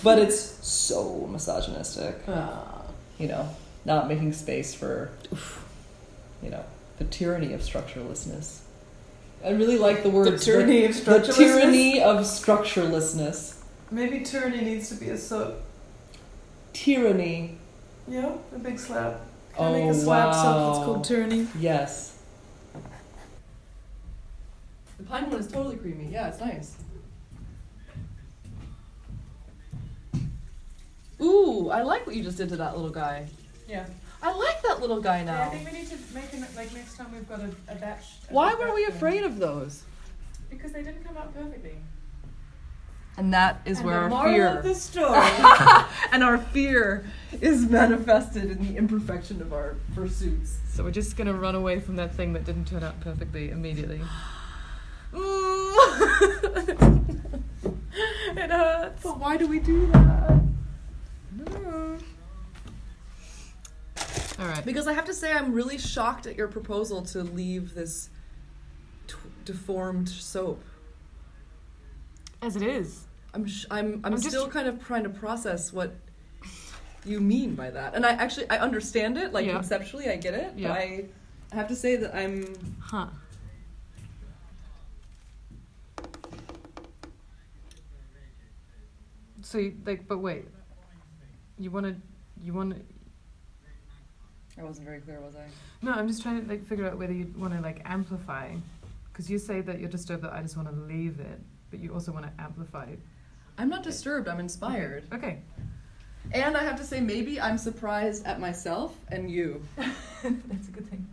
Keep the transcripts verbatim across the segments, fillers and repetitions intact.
But it's so misogynistic. Uh, You know, not making space for, you know, the tyranny of structurelessness. I really like the words. The tyranny of structurelessness? The tyranny of structurelessness. maybe tyranny needs to be a soap. Tyranny. Yeah, a big slab. Can I Oh, make a slab soap wow. that's called tyranny? Yes. The pine one is totally creamy. Yeah, it's nice. Ooh, I like what you just did to that little guy. Yeah. I like that little guy now. Yeah, I think we need to make it like next time we've got a, a batch. a Why big were we batch afraid of those? Because they didn't come out perfectly. And that is And where the our moral fear. of the story. And our fear is manifested in the imperfection of our pursuits. So we're just gonna run away from that thing that didn't turn out perfectly immediately. It hurts. But why do we do that? No. All right. Because I have to say, I'm really shocked at your proposal to leave this t- deformed soap. As it is. I'm sh- I'm I'm, I'm just- still kind of trying to process what you mean by that, and I actually I understand it, like Yeah. conceptually, I get it. Yeah. But I, I have to say that I'm Huh. So, you, like, but wait. You wanna, you wanna. I wasn't very clear, was I? No, I'm just trying to like figure out whether you want to like amplify, because you say that you're disturbed that I just want to leave it, but you also want to amplify it. I'm not disturbed. I'm inspired, Okay. and I have to say maybe I'm surprised at myself and you. That's a good thing.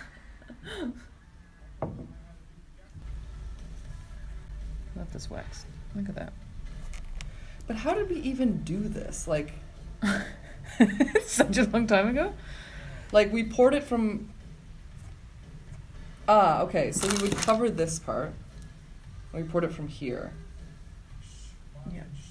Love this wax. Look at that. But how did we even do this? Like, Such a long time ago. like we poured it from. Ah, okay. So we would cover this part. And we poured it from here. Yeah.